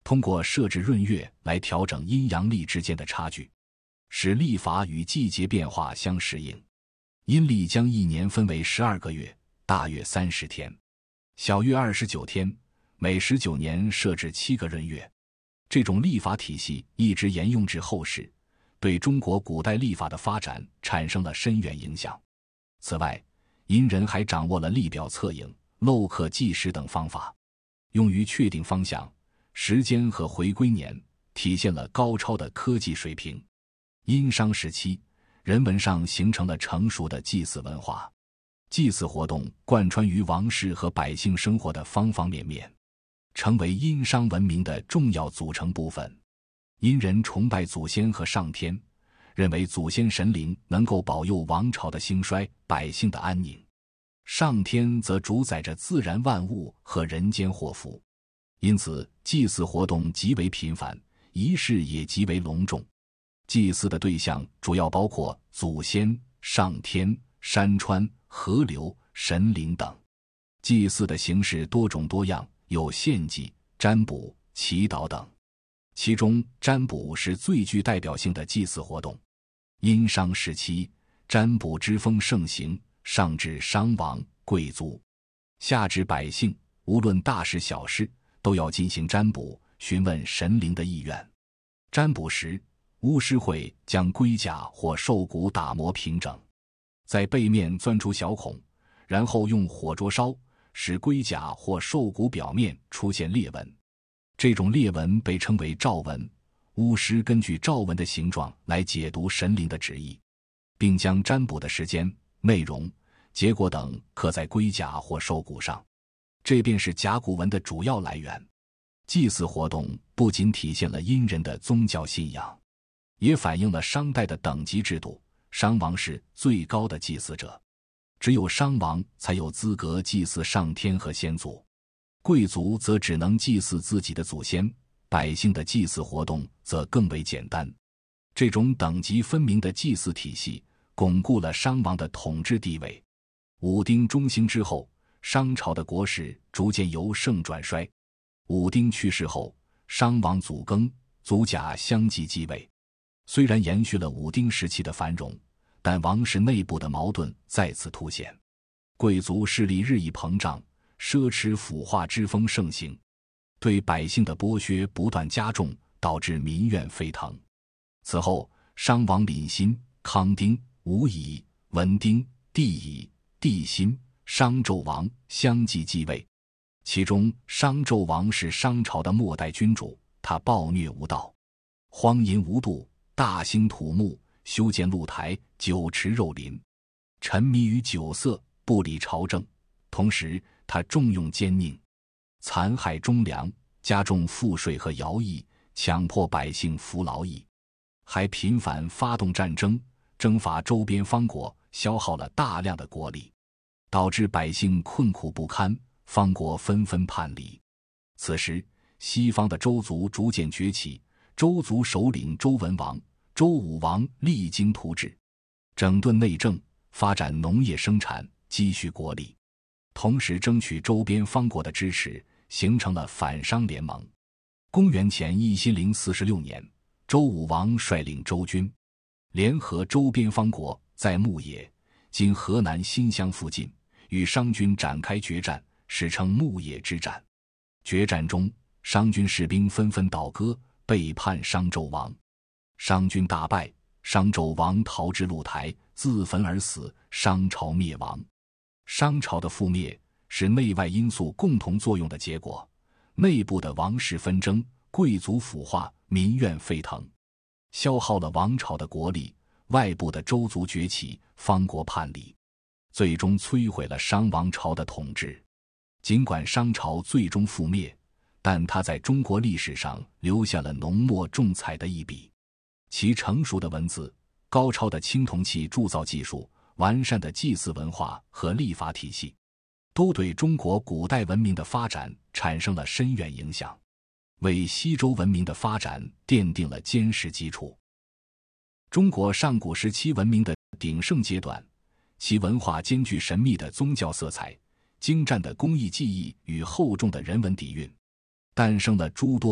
通过设置闰月来调整阴阳历之间的差距，使历法与季节变化相适应。阴历将一年分为12个月，大约30天，小月29天，每19年设置7个闰月。这种历法体系一直沿用至后世，对中国古代历法的发展产生了深远影响。此外，殷人还掌握了历表测影、镂刻计时等方法，用于确定方向、时间和回归年，体现了高超的科技水平。殷商时期，人文上形成了成熟的祭祀文化，祭祀活动贯穿于王室和百姓生活的方方面面，成为殷商文明的重要组成部分。殷人崇拜祖先和上天，认为祖先神灵能够保佑王朝的兴衰、百姓的安宁。上天则主宰着自然万物和人间祸福，因此祭祀活动极为频繁，仪式也极为隆重。祭祀的对象主要包括祖先、上天、山川、河流、神灵等。祭祀的形式多种多样，有献祭、占卜、祈祷等。其中占卜是最具代表性的祭祀活动。殷商时期，占卜之风盛行，上至商王、贵族，下至百姓，无论大事小事，都要进行占卜，询问神灵的意愿。占卜时，巫师会将龟甲或兽骨打磨平整，在背面钻出小孔，然后用火灼烧，使龟甲或兽骨表面出现裂纹。这种裂纹被称为兆纹，巫师根据兆纹的形状来解读神灵的旨意，并将占卜的时间、内容、结果等刻在龟甲或兽骨上，这便是甲骨文的主要来源。祭祀活动不仅体现了殷人的宗教信仰，也反映了商代的等级制度。商王是最高的祭祀者，只有商王才有资格祭祀上天和先祖，贵族则只能祭祀自己的祖先，百姓的祭祀活动则更为简单。这种等级分明的祭祀体系巩固了商王的统治地位。武丁中兴之后，商朝的国势逐渐由盛转衰。武丁去世后，商王祖庚、祖甲相继继位。虽然延续了武丁时期的繁荣，但王室内部的矛盾再次凸显，贵族势力日益膨胀，奢侈腐化之风盛行，对百姓的剥削不断加重，导致民怨沸腾。此后，商王廪辛、康丁、武乙、文丁、帝乙、帝辛、商纣王相继继位。其中商纣王是商朝的末代君主，他暴虐无道，荒淫无度，大兴土木，修建露台，酒池肉林，沉迷于酒色，不理朝政。同时他重用奸佞，残害忠良，加重赋税和徭役，强迫百姓服劳役，还频繁发动战争，征伐周边方国，消耗了大量的国力，导致百姓困苦不堪，方国纷纷叛离。此时西方的周族逐渐崛起，周族首领周文王、周武王励精图治，整顿内政，发展农业生产，积蓄国力，同时争取周边方国的支持，形成了反商联盟。公元前1046年，周武王率领周军，联合周边方国，在牧野（今河南新乡附近）与商军展开决战，史称牧野之战。决战中，商军士兵纷纷倒戈，背叛商纣王。商军大败，商纣王逃至露台，自焚而死，商朝灭亡。商朝的覆灭是内外因素共同作用的结果，内部的王室纷争、贵族腐化、民怨沸腾，消耗了王朝的国力；外部的周族崛起，方国叛离，最终摧毁了商王朝的统治。尽管商朝最终覆灭，但它在中国历史上留下了浓墨重彩的一笔。其成熟的文字、高超的青铜器铸造技术、完善的祭祀文化和历法体系，都对中国古代文明的发展产生了深远影响，为西周文明的发展奠定了坚实基础。中国上古时期文明的鼎盛阶段，其文化兼具神秘的宗教色彩、精湛的工艺技艺与厚重的人文底蕴，诞生了诸多